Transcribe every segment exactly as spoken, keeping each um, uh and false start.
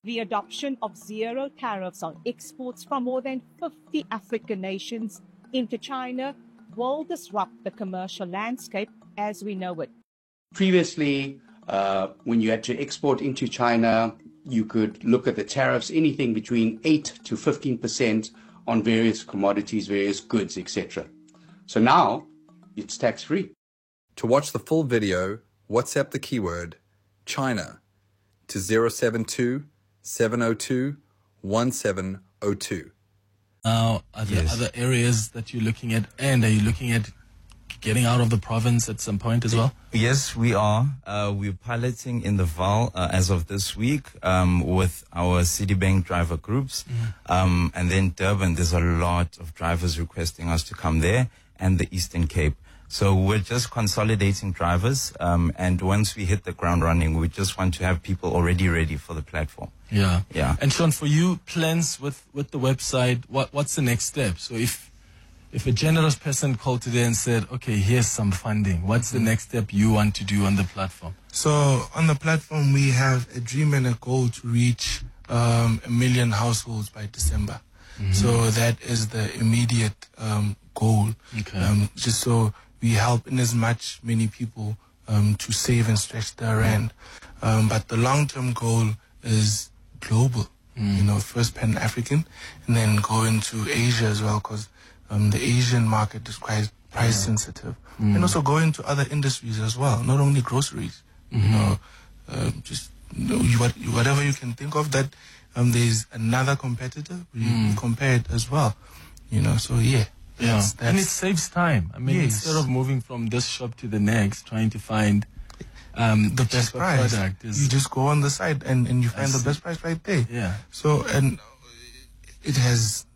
The adoption of zero tariffs on exports from more than fifty African nations into China will disrupt the commercial landscape as we know it. Previously, uh, when you had to export into China, you could look at the tariffs, anything between eight to fifteen percent on various commodities, various goods, et cetera. So now it's tax-free. To watch the full video, WhatsApp the keyword China to zero seven two, seven zero two, one seven zero two. Now, are there Yes. other areas that you're looking at? And are you looking at getting out of the province at some point as well? Yes, we are. Uh, we're piloting in the Vaal uh, as of this week um, with our Citibank driver groups. Mm. Um, and then Durban, there's a lot of drivers requesting us to come there, and the Eastern Cape. So we're just consolidating drivers. Um, and once we hit the ground running, we just want to have people already ready for the platform. Yeah. Yeah. And Sean, for you, plans with, with the website, what what's the next step? So if if a generous person called today and said, okay, here's some funding, what's the next step you want to do on the platform? So on the platform, we have a dream and a goal to reach um, a million households by December. Mm-hmm. So that is the immediate um, goal. Okay. Um, just so we help in as much many people um, to save and stretch their rand. Um, but the long-term goal is global. Mm. You know, first Pan-African, and then go into Asia as well, because um, the Asian market is quite price sensitive. Mm. And also go into other industries as well, not only groceries. Mm-hmm. You know, uh, just you know, you, what, whatever you can think of that um, there's another competitor, we, Mm. we compare it as well. You know, so yeah. Yeah. That's, that's, And it saves time. I mean, Yes. instead of moving from this shop to the next, trying to find um, the best cheaper price. product is, You just go on the site and, and you find the see. best price right there. yeah. So, and it has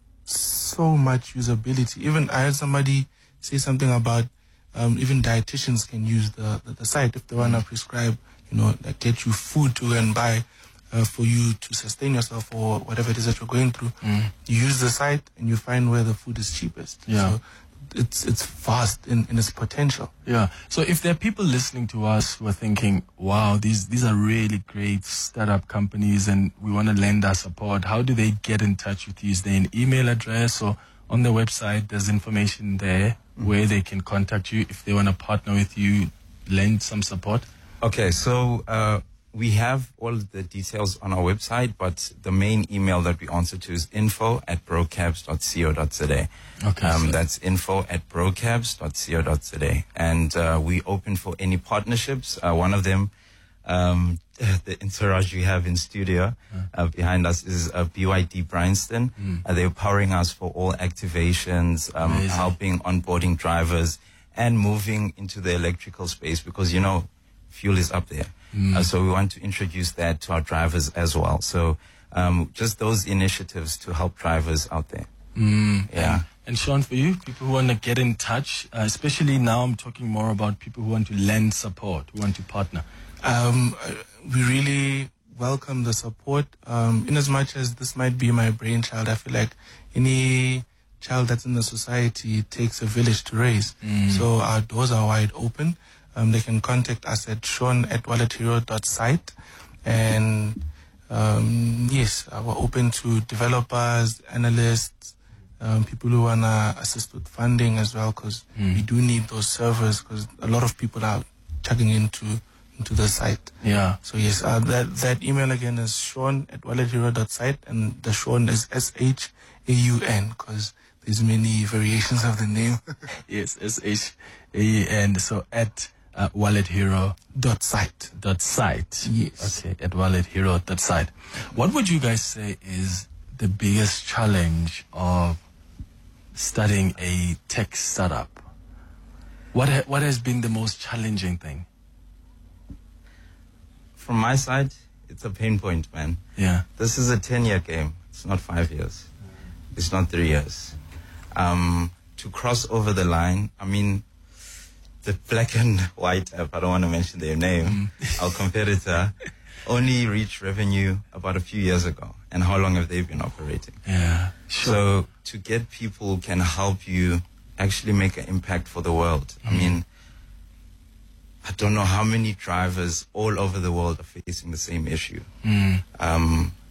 so much usability. Even I heard somebody say something about um, even dietitians can use the, the, the site if they want to prescribe, you know, like get you food to go and buy uh, for you to sustain yourself or whatever it is that you're going through. Mm. You use the site and you find where the food is cheapest. Yeah. So it's it's vast in, in its potential. Yeah. So if there are people listening to us who are thinking, wow, these these are really great startup companies and we want to lend our support, how do they get in touch with you? Is there an email address or on the website there's information there mm-hmm. where they can contact you if they want to partner with you, lend some support? Okay, so uh, we have all the details on our website, but the main email that we answer to is info at brocabs dot co dot za. Okay. Um, so- that's info at brocabs dot co dot za. And uh, we open for any partnerships. Uh, one of them, um, the entourage we have in studio uh, behind us is uh, B Y D Bryanston. Mm. Uh, they're powering us for all activations, um, Amazing. helping onboarding drivers and moving into the electrical space because, you know, fuel is up there. Mm. Uh, so we want to introduce that to our drivers as well. So um, just those initiatives to help drivers out there. Mm, Yeah. And, and Sean, for you, people who want to get in touch, uh, especially now I'm talking more about people who want to lend support, who want to partner. Um, uh, we really welcome the support. Um, in as much as this might be my brainchild, I feel like any child that's in the society it takes a village to raise. Mm. So our doors are wide open. Um, they can contact us at sean at wallet hero dot site. And um, yes, uh, we're open to developers, analysts, um, people who want to assist with funding as well, because Mm. we do need those servers because a lot of people are chugging into into the site. Yeah. So yes, uh, that that email again is sean at wallet hero dot site, and the Sean is S H A U N because there's many variations of the name. Yes, S H A N. So at uh, wallet hero dot site. dot site. Yes. Okay, at wallet hero dot site. What would you guys say is the biggest challenge of starting a tech startup? What ha- what has been the most challenging thing? From my side, it's a pain point, man. Yeah. This is a ten-year game. It's not five years. It's not three years. Um, to cross over the line, I mean, the Black and White app, I don't want to mention their name, our competitor, only reached revenue about a few years ago. And how long have they been operating? Yeah. Sure. So to get people who can help you actually make an impact for the world, I mean, I don't know how many drivers all over the world are facing the same issue. Mm. Um,